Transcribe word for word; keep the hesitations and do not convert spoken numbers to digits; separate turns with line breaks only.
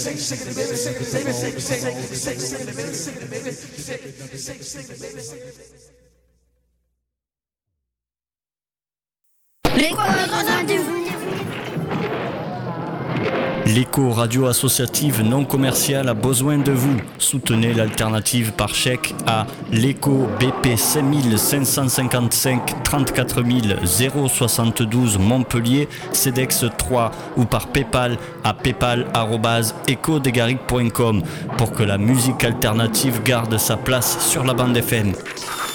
L'écho radio associative non commerciale a besoin de vous. Soutenez l'alternative par chèque à l'écho B P cinq cinq cent cinquante-cinq trente-quatre mille soixante-douze Montpellier, CEDEX trois ou par Paypal à paypal arobase echo degaric point com pour que la musique alternative garde sa place sur la bande F M.